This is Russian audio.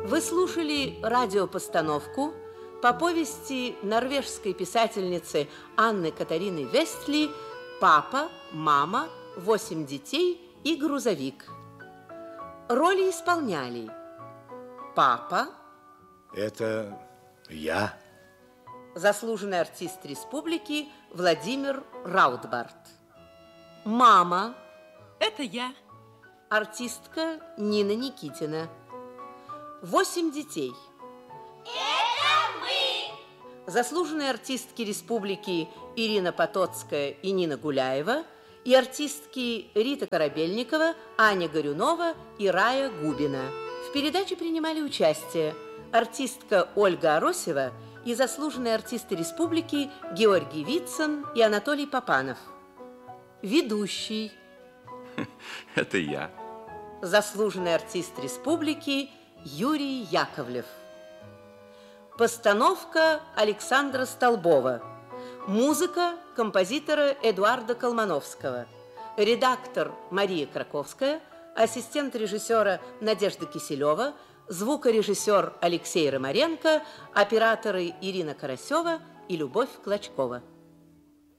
Вы слушали радиопостановку по повести норвежской писательницы Анны Катарины Вестли «Папа, мама, 8 детей и грузовик». Роли исполняли папа. Это я. Заслуженный артист республики Владимир Раутбарт. Мама. Это я. Артистка Нина Никитина. 8 детей. Это мы. Заслуженные артистки республики Ирина Потоцкая и Нина Гуляева и артистки Рита Корабельникова, Аня Горюнова и Рая Губина. В передаче принимали участие артистка Ольга Аросева и заслуженные артисты республики Георгий Вицин и Анатолий Попанов. Ведущий. Это я. Заслуженный артист республики Юрий Яковлев. Постановка Александра Столбова. Музыка композитора Эдуарда Колмановского. Редактор Мария Краковская. Ассистент режиссера Надежда Киселева. Звукорежиссер Алексей Ромаренко. Операторы Ирина Карасева и Любовь Клочкова.